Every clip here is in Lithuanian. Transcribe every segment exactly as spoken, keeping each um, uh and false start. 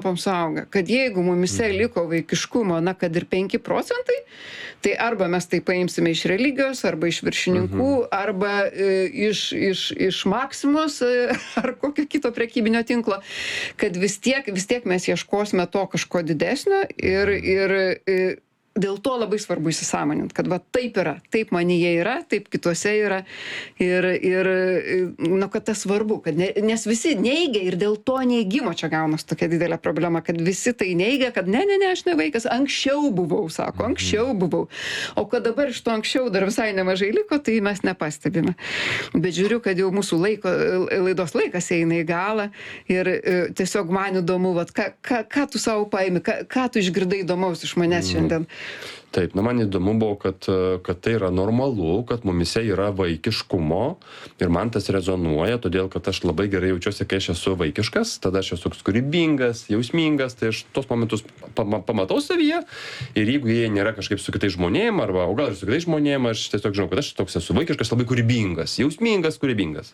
suauga, kad jeigu mumise liko vaikiškumo, na, kad ir penki procentai, tai arba mes tai paimsime iš religijos, arba iš viršininkų, arba e, iš, iš, iš Maksimos e, ar kokio kito prekybinio tinklo, kad vis tiek, vis tiek mes ieškosime to kažko didesnio ir, ir e, dėl to labai svarbu įsisąmonint, kad va taip yra, taip manyje yra, taip kituose yra ir, ir nu, kad tas svarbu, kad ne, nes visi neigia ir dėl to neigimo čia gaunas tokia didelė problema, kad visi tai neigia, kad ne, ne, ne, aš ne vaikas, anksčiau buvau, sako, anksčiau buvau, o kad dabar iš to anksčiau dar visai nemažai liko, tai mes nepastebime. Bet žiūriu, kad jau mūsų laiko, laidos laikas eina į galą ir tiesiog man įdomu, vat, ką, ką, ką tu savo paimi, ką, ką tu išgirdai įdomaus iš manęs šiandien. Taip, na man įdomu buvo, kad, kad tai yra normalu, kad mumise yra vaikiškumo ir man tas rezonuoja, todėl kad aš labai gerai jaučiuosi, kai aš esu vaikiškas, tada aš esu kūrybingas, jausmingas, tai aš tos momentus pama, pamatau savyje ir jeigu jie nėra kažkaip su kitais žmonėm, arba, o gal ir su kitais žmonėm, aš tiesiog žinau, kad aš toks esu vaikiškas, labai kūrybingas, jausmingas, kūrybingas.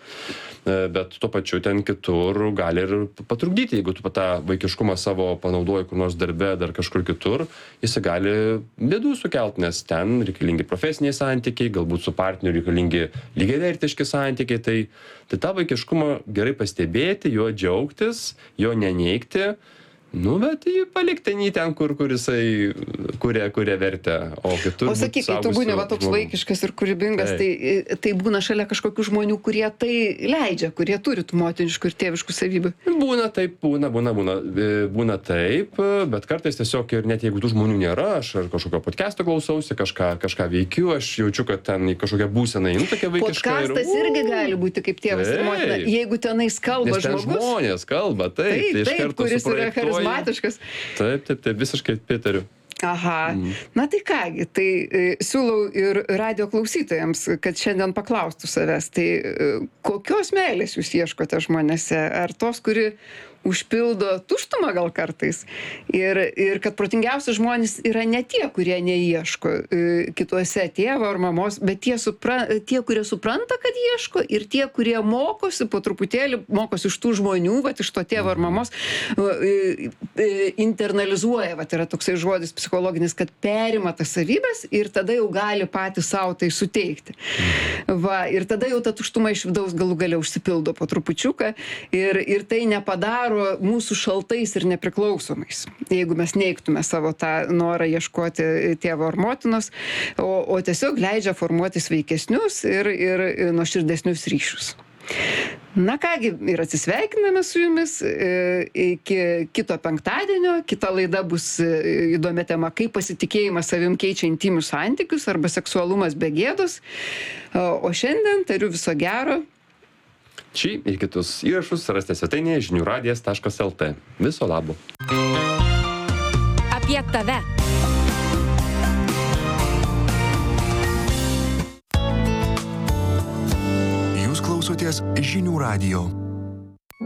Bet tuo pačiu ten kitur gali ir patrukdyti, jeigu tu tą vaikiškumą savo panaudoji kur nors darbe, dar kažkur kitur, jis gali bėdų sukelt, nes ten reikalingi profesiniai santykiai, galbūt su partneriu reikalingi lygiavertiški santykiai, tai, tai tą vaikiškumą gerai pastebėti, juo džiaugtis, jo neneigti, nu, bet jį palikti ten, ten kur, kur jisai kuria, kuria vertę, o kitur... O sakyk, kai tu būni va toks žmogų. Vaikiškas ir kūrybingas, tai, tai būna šalia kažkokių žmonių, kurie tai leidžia, kurie turi tų motiniškų ir tėviškų savybių. Būna taip, būna, būna, būna, būna taip, bet kartais tiesiog ir net jeigu tų žmonių nėra, aš ar kažkokio podcast'o klausausi, kažką, kažką veikiu, aš jaučiu, kad ten kažkokia būsena, nu, tokia vaikiška. Podcast'as ir, irgi gali būti kaip tėvas ir motina, jeigu tenais kalba nes ten žmogus. Žmonės kalba, taip, taip, tai iš taip, karto kuris yra charizmatiškas. Taip, taip, taip, visiškai pritariu. Aha, mm. Na tai kągi, tai e, siūlau ir radio klausytojams, kad šiandien paklaustų savęs, tai e, kokios meilės jūs ieškote žmonėse, ar tos, kuri užpildo tuštumą gal kartais ir, ir kad protingiausi žmonės yra ne tie, kurie neieško e, kituose tėvo ar mamos, bet tie, supra, tie, kurie supranta, kad ieško ir tie, kurie mokosi po truputėlį, mokosi iš tų žmonių, vat, iš to tėvo ar mamos, e, e, internalizuoja, vat, yra toksai žodis psichologinis, kad perima tas savybės ir tada jau gali patys savo tai suteikti. Va, ir tada jau ta tuštuma iš vidaus galų gale užsipildo po trupučiuką ir, ir tai nepadaro mūsų šaltais ir nepriklausomais, jeigu mes neigtume savo tą norą ieškoti tėvo ar motinos, o, o tiesiog leidžia formuoti sveikesnius ir, ir nuoširdesnius ryšius. Na kągi, ir atsisveikiname su jumis iki kito penktadienio. Kita laida bus įdomia tema, kaip pasitikėjimas savim keičia intymius santykius arba seksualumas be gėdos. O šiandien tariu viso gero. Šį ir kitus įrašus rasite svetainėje žinių radijas taškas lt. Viso labo. Apie tave. Jūs klausotės žinių radijo.